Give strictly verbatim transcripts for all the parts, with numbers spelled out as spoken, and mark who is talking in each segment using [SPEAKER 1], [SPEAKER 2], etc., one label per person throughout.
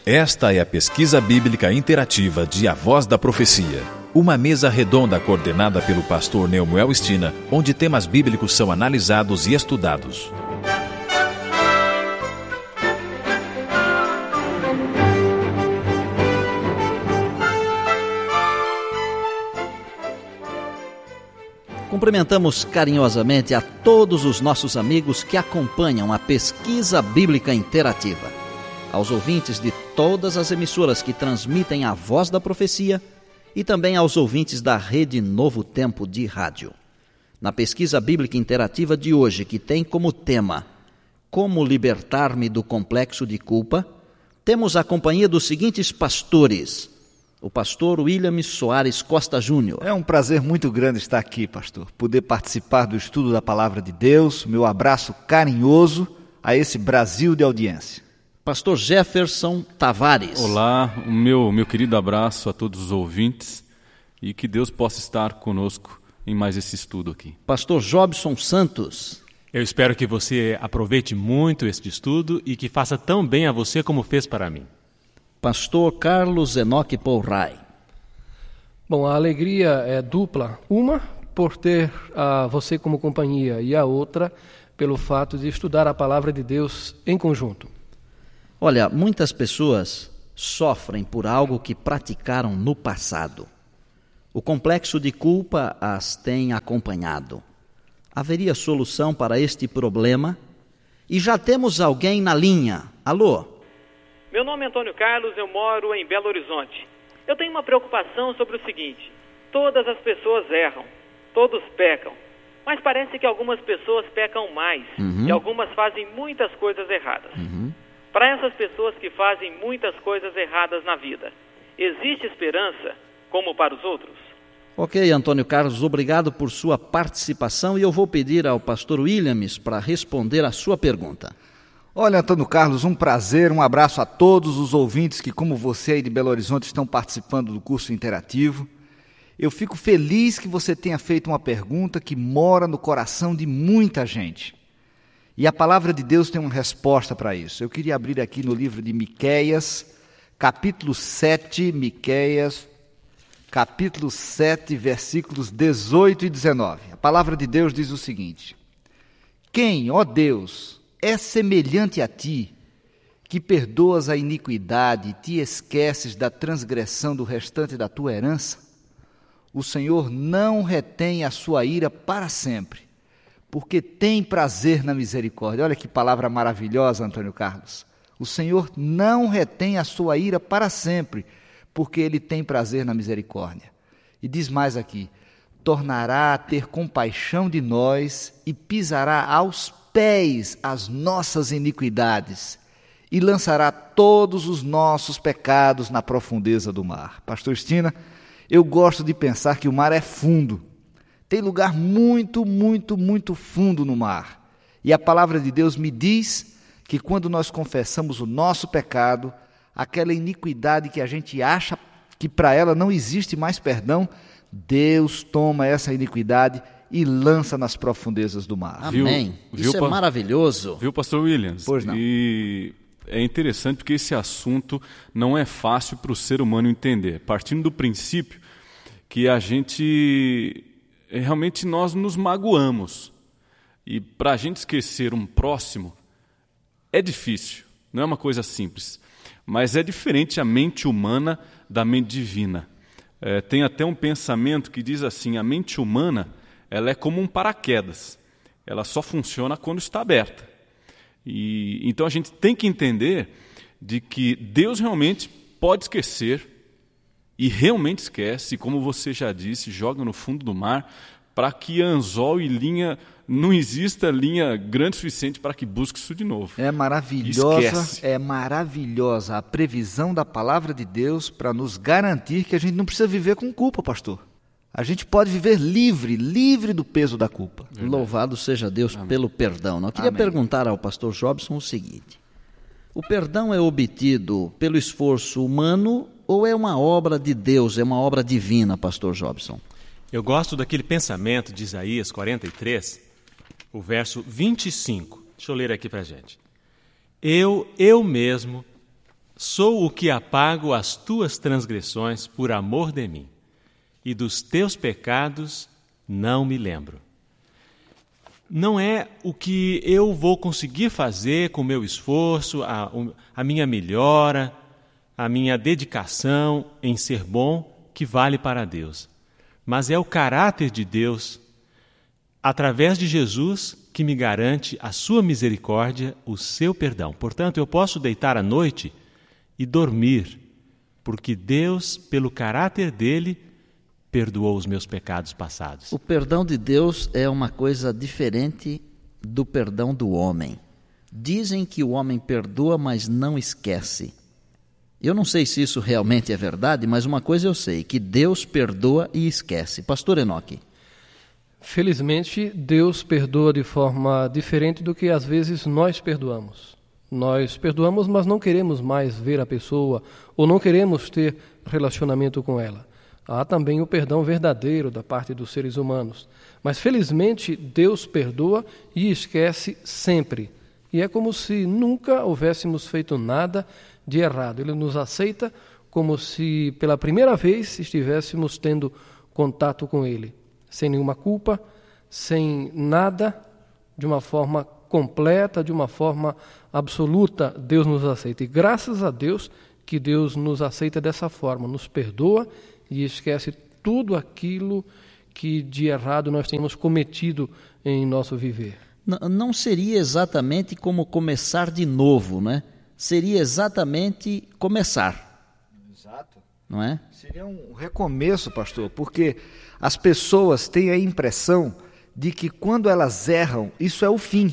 [SPEAKER 1] Esta é a pesquisa bíblica interativa de A Voz da Profecia. Uma mesa redonda coordenada pelo pastor Neumoel Stina, onde temas bíblicos são analisados e estudados.
[SPEAKER 2] Cumprimentamos carinhosamente a todos os nossos amigos que acompanham a pesquisa bíblica interativa. Aos ouvintes de todas as emissoras que transmitem a Voz da Profecia e também aos ouvintes da Rede Novo Tempo de rádio. Na pesquisa bíblica interativa de hoje, que tem como tema Como libertar-me do complexo de culpa, temos a companhia dos seguintes pastores: o pastor William Soares Costa Júnior.
[SPEAKER 3] É um prazer muito grande estar aqui, pastor, poder participar do estudo da Palavra de Deus. Meu abraço carinhoso a esse Brasil de audiência.
[SPEAKER 2] Pastor Jefferson Tavares.
[SPEAKER 4] Olá, o meu, meu querido abraço a todos os ouvintes e que Deus possa estar conosco em mais esse estudo aqui.
[SPEAKER 2] Pastor Jobson Santos.
[SPEAKER 5] Eu espero que você aproveite muito este estudo e que faça tão bem a você como fez para mim.
[SPEAKER 2] Pastor Carlos Enoque Pourray.
[SPEAKER 6] Bom, a alegria é dupla. Uma, por ter a você como companhia, e a outra, pelo fato de estudar a Palavra de Deus em conjunto.
[SPEAKER 2] Olha, muitas pessoas sofrem por algo que praticaram no passado. O complexo de culpa as tem acompanhado. Haveria solução para este problema? E já temos alguém na linha. Alô?
[SPEAKER 7] Meu nome é Antônio Carlos, eu moro em Belo Horizonte. Eu tenho uma preocupação sobre o seguinte: todas as pessoas erram, todos pecam, mas parece que algumas pessoas pecam mais, uhum. e algumas fazem muitas coisas erradas. Uhum. Para essas pessoas que fazem muitas coisas erradas na vida, existe esperança como para os outros?
[SPEAKER 2] Ok, Antônio Carlos, obrigado por sua participação e eu vou pedir ao pastor Williams para responder a sua pergunta.
[SPEAKER 3] Olha, Antônio Carlos, um prazer, um abraço a todos os ouvintes que, como você aí de Belo Horizonte, estão participando do curso interativo. Eu fico feliz que você tenha feito uma pergunta que mora no coração de muita gente. E a palavra de Deus tem uma resposta para isso. Eu queria abrir aqui no livro de Miqueias, capítulo sete, Miqueias, capítulo sete, versículos dezoito e dezenove. A palavra de Deus diz o seguinte: Quem, ó Deus, é semelhante a ti, que perdoas a iniquidade e te esqueces da transgressão do restante da tua herança? O Senhor não retém a sua ira para sempre, porque tem prazer na misericórdia. Olha que palavra maravilhosa, Antônio Carlos. O Senhor não retém a sua ira para sempre, porque Ele tem prazer na misericórdia. E diz mais aqui: tornará a ter compaixão de nós e pisará aos pés as nossas iniquidades e lançará todos os nossos pecados na profundeza do mar. Pastor Stina, eu gosto de pensar que o mar é fundo. Tem lugar muito, muito, muito fundo no mar. E a palavra de Deus me diz que quando nós confessamos o nosso pecado, aquela iniquidade que a gente acha que para ela não existe mais perdão, Deus toma essa iniquidade e lança nas profundezas do mar.
[SPEAKER 2] Amém.
[SPEAKER 4] Viu,
[SPEAKER 2] Isso
[SPEAKER 4] viu,
[SPEAKER 2] é maravilhoso.
[SPEAKER 4] Viu, pastor Williams?
[SPEAKER 3] Pois não.
[SPEAKER 4] E é interessante porque esse assunto não é fácil para o ser humano entender. Partindo do princípio que a gente... realmente nós nos magoamos. E para a gente esquecer um próximo é difícil, não é uma coisa simples. Mas é diferente a mente humana da mente divina. É, tem até um pensamento que diz assim: a mente humana ela é como um paraquedas. Ela só funciona quando está aberta. E, então a gente tem que entender de que Deus realmente pode esquecer, e realmente esquece, como você já disse, joga no fundo do mar, para que anzol e linha, não exista linha grande o suficiente para que busque isso de novo.
[SPEAKER 3] É maravilhosa,
[SPEAKER 4] Esquece.
[SPEAKER 3] é maravilhosa a previsão da palavra de Deus para nos garantir que a gente não precisa viver com culpa, pastor. A gente pode viver livre, livre do peso da culpa.
[SPEAKER 2] Verdade. Louvado seja Deus Amém. Pelo perdão. Eu queria Amém. Perguntar ao pastor Jobson o seguinte: o perdão é obtido pelo esforço humano ou é uma obra de Deus, é uma obra divina, pastor Jobson?
[SPEAKER 5] Eu gosto daquele pensamento de Isaías quarenta e três, o verso vinte e cinco. Deixa eu ler aqui para a gente. Eu, eu mesmo Sou o que apago as tuas transgressões por amor de mim, e dos teus pecados não me lembro. Não é o que eu vou conseguir fazer com o meu esforço, a, a minha melhora, a minha dedicação em ser bom que vale para Deus, mas é o caráter de Deus, através de Jesus, que me garante a sua misericórdia, o seu perdão. Portanto, eu posso deitar à noite e dormir, porque Deus, pelo caráter dele, perdoou os meus pecados passados.
[SPEAKER 2] O perdão de Deus é uma coisa diferente do perdão do homem. Dizem que o homem perdoa, mas não esquece. Eu não sei se isso realmente é verdade, mas uma coisa eu sei, que Deus perdoa e esquece. Pastor Enoque.
[SPEAKER 6] Felizmente, Deus perdoa de forma diferente do que às vezes nós perdoamos. Nós perdoamos, mas não queremos mais ver a pessoa ou não queremos ter relacionamento com ela. Há também o perdão verdadeiro da parte dos seres humanos. Mas, felizmente, Deus perdoa e esquece sempre. E é como se nunca houvéssemos feito nada de errado. Ele nos aceita como se pela primeira vez estivéssemos tendo contato com Ele. Sem nenhuma culpa, sem nada, de uma forma completa, de uma forma absoluta, Deus nos aceita. E graças a Deus que Deus nos aceita dessa forma, nos perdoa e esquece tudo aquilo que de errado nós temos cometido em nosso viver.
[SPEAKER 2] Não, não seria exatamente como começar de novo, né? Seria exatamente começar.
[SPEAKER 3] Exato.
[SPEAKER 2] Não é?
[SPEAKER 3] Seria um recomeço, pastor, porque as pessoas têm a impressão de que quando elas erram, isso é o fim.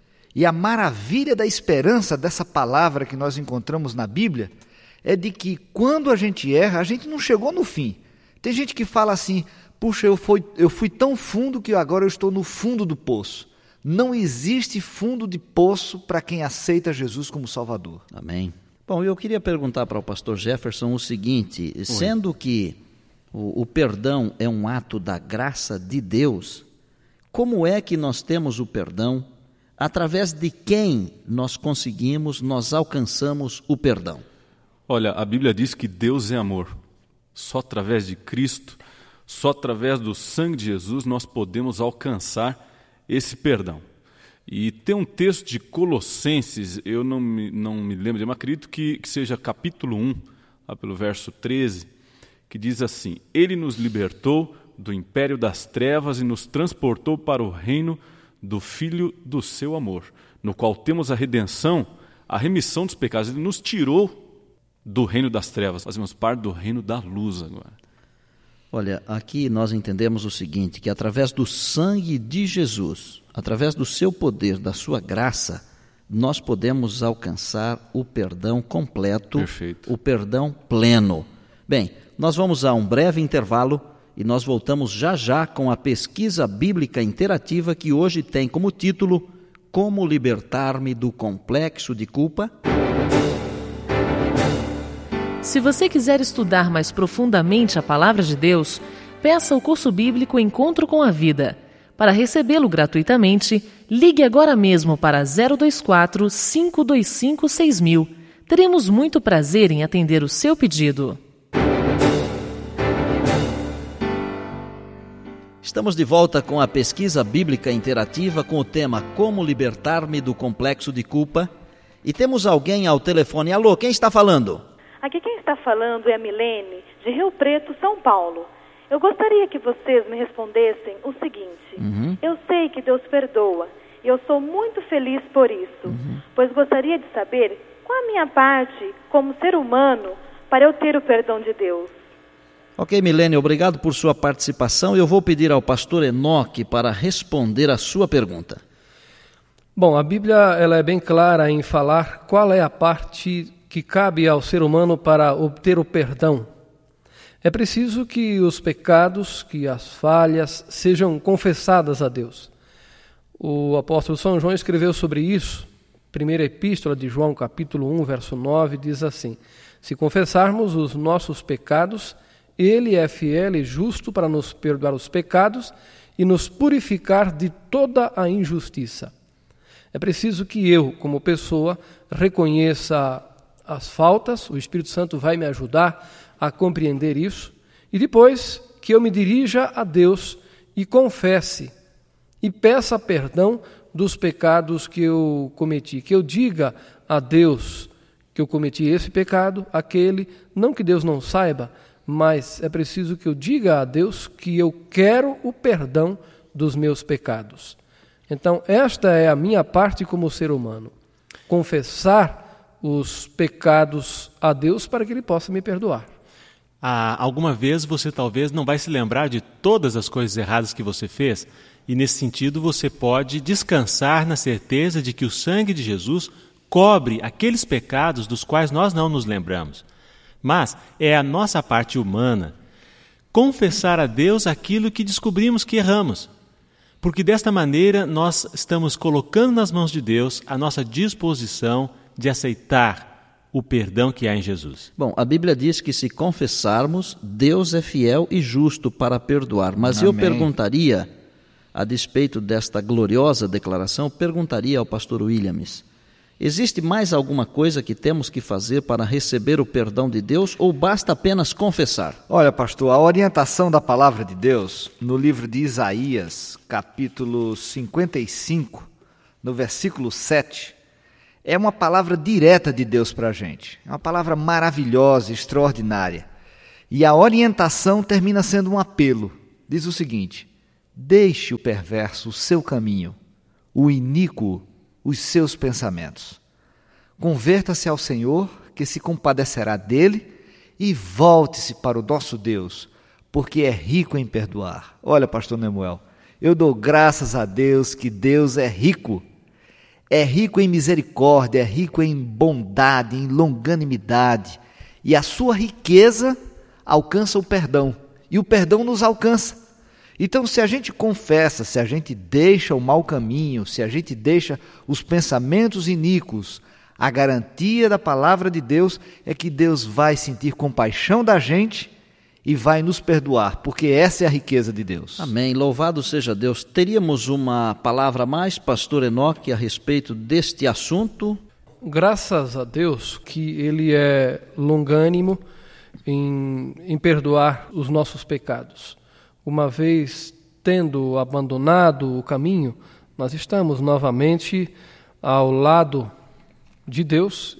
[SPEAKER 3] E a maravilha da esperança dessa palavra que nós encontramos na Bíblia é de que quando a gente erra, a gente não chegou no fim. Tem gente que fala assim, puxa, eu fui, eu fui tão fundo que agora eu estou no fundo do poço. Não existe fundo de poço para quem aceita Jesus como Salvador.
[SPEAKER 2] Amém. Bom, eu queria perguntar para o pastor Jefferson o seguinte, Oi. sendo que o, o perdão é um ato da graça de Deus, como é que nós temos o perdão? Através de quem nós conseguimos, nós alcançamos o perdão?
[SPEAKER 4] Olha, a Bíblia diz que Deus é amor. Só através de Cristo, só através do sangue de Jesus, nós podemos alcançar esse perdão. E tem um texto de Colossenses, eu não me, não me lembro, eu acredito que, que seja capítulo um, lá pelo verso treze, que diz assim, Ele nos libertou do império das trevas e nos transportou para o reino do Filho do seu amor, no qual temos a redenção, a remissão dos pecados. Ele nos tirou do reino das trevas, fazemos parte do reino da luz agora.
[SPEAKER 2] Olha, aqui nós entendemos o seguinte, que através do sangue de Jesus, através do seu poder, da sua graça, nós podemos alcançar o perdão completo,
[SPEAKER 4] Perfeito.
[SPEAKER 2] O perdão pleno. Bem, nós vamos a um breve intervalo e nós voltamos já já com a pesquisa bíblica interativa que hoje tem como título Como Libertar-me do Complexo de Culpa?
[SPEAKER 8] Se você quiser estudar mais profundamente a Palavra de Deus, peça o curso bíblico Encontro com a Vida. Para recebê-lo gratuitamente, ligue agora mesmo para zero dois quatro, cinco dois cinco, seis mil. Teremos muito prazer em atender o seu pedido.
[SPEAKER 2] Estamos de volta com a pesquisa bíblica interativa com o tema Como Libertar-me do Complexo de Culpa. E temos alguém ao telefone. Alô, quem está falando?
[SPEAKER 9] Aqui quem está falando é a Milene, de Rio Preto, São Paulo. Eu gostaria que vocês me respondessem o seguinte. Uhum. Eu sei que Deus perdoa e eu sou muito feliz por isso, uhum. pois gostaria de saber qual a minha parte como ser humano para eu ter o perdão de Deus.
[SPEAKER 2] Ok, Milene, obrigado por sua participação. Eu vou pedir ao pastor Enoque para responder a sua pergunta.
[SPEAKER 6] Bom, a Bíblia ela é bem clara em falar qual é a parte que cabe ao ser humano para obter o perdão. É preciso que os pecados, que as falhas sejam confessadas a Deus. O apóstolo São João escreveu sobre isso. Primeira epístola de João, capítulo um, verso nove, diz assim: se confessarmos os nossos pecados, Ele é fiel e justo para nos perdoar os pecados e nos purificar de toda a injustiça. É preciso que eu, como pessoa, reconheça as faltas, o Espírito Santo vai me ajudar a compreender isso, e depois que eu me dirija a Deus e confesse e peça perdão dos pecados que eu cometi, que eu diga a Deus que eu cometi esse pecado, aquele, não que Deus não saiba, mas é preciso que eu diga a Deus que eu quero o perdão dos meus pecados. Então, esta é a minha parte como ser humano, confessar os pecados a Deus para que Ele possa me perdoar.
[SPEAKER 5] Ah, alguma vez você talvez não vai se lembrar de todas as coisas erradas que você fez, e nesse sentido você pode descansar na certeza de que o sangue de Jesus cobre aqueles pecados dos quais nós não nos lembramos. Mas é a nossa parte humana confessar a Deus aquilo que descobrimos que erramos, porque desta maneira nós estamos colocando nas mãos de Deus a nossa disposição de aceitar o perdão que há em Jesus.
[SPEAKER 2] Bom, a Bíblia diz que se confessarmos, Deus é fiel e justo para perdoar. Mas Amém. Eu perguntaria, a despeito desta gloriosa declaração, perguntaria ao pastor Williams, existe mais alguma coisa que temos que fazer para receber o perdão de Deus ou basta apenas confessar?
[SPEAKER 3] Olha, pastor, a orientação da palavra de Deus no livro de Isaías, capítulo cinquenta e cinco, no versículo sete, é uma palavra direta de Deus para a gente. É uma palavra maravilhosa, extraordinária. E a orientação termina sendo um apelo. Diz o seguinte: deixe o perverso o seu caminho, o iníquo os seus pensamentos. Converta-se ao Senhor, que se compadecerá dele, e volte-se para o nosso Deus, porque é rico em perdoar. Olha, pastor Nemuel, eu dou graças a Deus que Deus é rico. É rico em misericórdia, é rico em bondade, em longanimidade. E a sua riqueza alcança o perdão, e o perdão nos alcança. Então, se a gente confessa, se a gente deixa o mau caminho, se a gente deixa os pensamentos iníquos, a garantia da palavra de Deus é que Deus vai sentir compaixão da gente e vai nos perdoar, porque essa é a riqueza de Deus.
[SPEAKER 2] Amém. Louvado seja Deus. Teríamos uma palavra a mais, pastor Enoque, a respeito deste assunto?
[SPEAKER 6] Graças a Deus que Ele é longânimo em, em perdoar os nossos pecados. Uma vez tendo abandonado o caminho, nós estamos novamente ao lado de Deus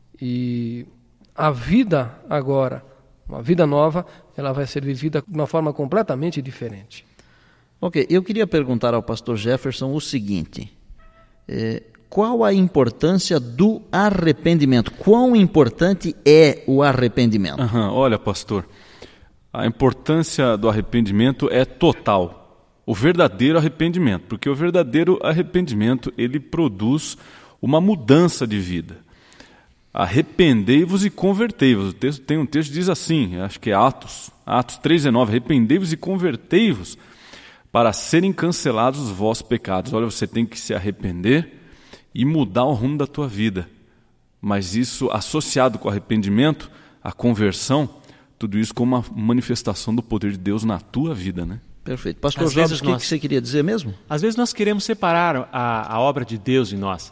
[SPEAKER 6] e a vida agora, uma vida nova, ela vai ser vivida de uma forma completamente diferente.
[SPEAKER 2] Ok, eu queria perguntar ao pastor Jefferson o seguinte, é, qual a importância do arrependimento? Quão importante é o arrependimento?
[SPEAKER 4] Uhum, olha, pastor, a importância do arrependimento é total. O verdadeiro arrependimento, porque o verdadeiro arrependimento, ele produz uma mudança de vida. Arrependei-vos e convertei-vos. O texto, tem um texto que diz assim, acho que é Atos, Atos três, dezenove, arrependei-vos e convertei-vos para serem cancelados os vossos pecados. Olha, você tem que se arrepender e mudar o rumo da tua vida. Mas isso associado com o arrependimento, a conversão, tudo isso como uma manifestação do poder de Deus na tua vida, né?
[SPEAKER 2] Perfeito. Pastor Jobs, o que, nós, que você queria dizer mesmo?
[SPEAKER 5] Às vezes nós queremos separar a, a obra de Deus em nós.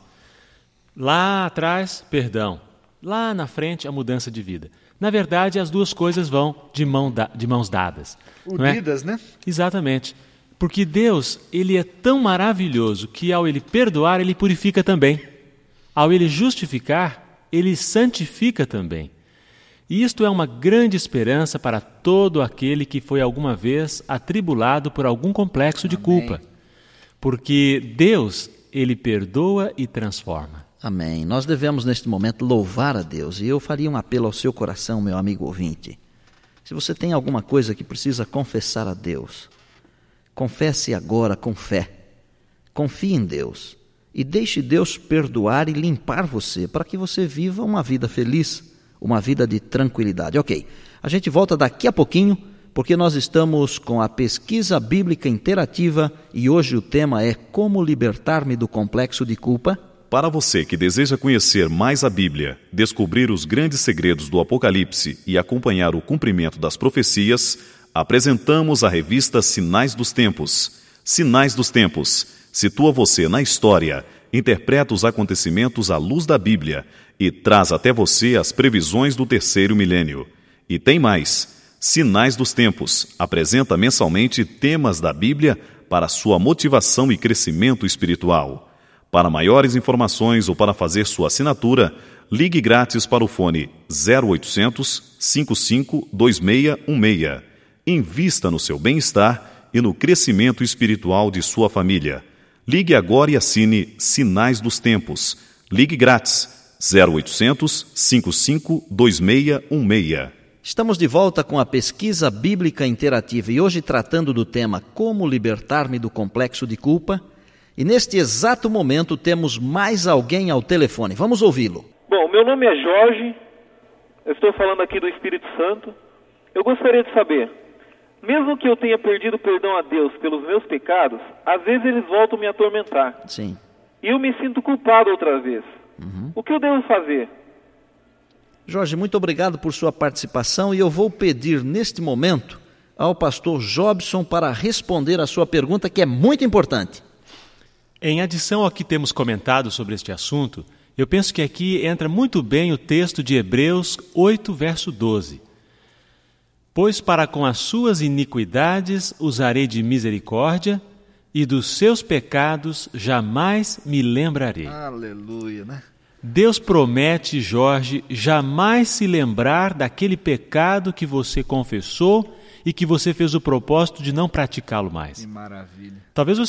[SPEAKER 5] Lá atrás, perdão. Lá na frente, a mudança de vida. Na verdade, as duas coisas vão de, mão da, de mãos dadas.
[SPEAKER 3] Unidas, é? Né?
[SPEAKER 5] Exatamente. Porque Deus, Ele é tão maravilhoso que ao Ele perdoar, Ele purifica também. Ao Ele justificar, Ele santifica também. E isto é uma grande esperança para todo aquele que foi alguma vez atribulado por algum complexo de culpa. Porque Deus, Ele perdoa e transforma.
[SPEAKER 2] Amém. Nós devemos neste momento louvar a Deus. E eu faria um apelo ao seu coração, meu amigo ouvinte. Se você tem alguma coisa que precisa confessar a Deus, confesse agora com fé. Confie em Deus. E deixe Deus perdoar e limpar você, para que você viva uma vida feliz, uma vida de tranquilidade. Ok, a gente volta daqui a pouquinho, porque nós estamos com a pesquisa bíblica interativa e hoje o tema é Como libertar-me do complexo de culpa?
[SPEAKER 1] Para você que deseja conhecer mais a Bíblia, descobrir os grandes segredos do Apocalipse e acompanhar o cumprimento das profecias, apresentamos a revista Sinais dos Tempos. Sinais dos Tempos situa você na história,
[SPEAKER 10] interpreta os acontecimentos à luz da Bíblia e traz até você as previsões do terceiro milênio. E tem mais. Sinais dos Tempos apresenta mensalmente temas da Bíblia para sua motivação e crescimento espiritual. Para maiores informações ou para fazer sua assinatura, ligue grátis para o fone zero oitocentos, cinquenta e cinco, vinte e seis dezesseis. Invista no seu bem-estar e no crescimento espiritual de sua família. Ligue agora e assine Sinais dos Tempos. Ligue grátis zero oitocentos, cinquenta e cinco, vinte e seis dezesseis.
[SPEAKER 2] Estamos de volta com a pesquisa bíblica interativa e hoje tratando do tema Como libertar-me do complexo de culpa. E neste exato momento temos mais alguém ao telefone. Vamos ouvi-lo.
[SPEAKER 11] Bom, meu nome é Jorge, eu estou falando aqui do Espírito Santo. Eu gostaria de saber, mesmo que eu tenha perdido perdão a Deus pelos meus pecados, às vezes eles voltam a me atormentar.
[SPEAKER 2] Sim.
[SPEAKER 11] E eu me sinto culpado outra vez. Uhum. O que eu devo fazer?
[SPEAKER 2] Jorge, muito obrigado por sua participação e eu vou pedir neste momento ao pastor Jobson para responder a sua pergunta, que é muito importante.
[SPEAKER 5] Em adição ao que temos comentado sobre este assunto, eu penso que aqui entra muito bem o texto de Hebreus oito, verso doze. Pois para com as suas iniquidades usarei de misericórdia, e dos seus pecados jamais me lembrarei.
[SPEAKER 3] Aleluia, né?
[SPEAKER 5] Deus promete, Jorge, jamais se lembrar daquele pecado que você confessou e que você fez o propósito de não praticá-lo mais.
[SPEAKER 3] Que maravilha.
[SPEAKER 5] Talvez você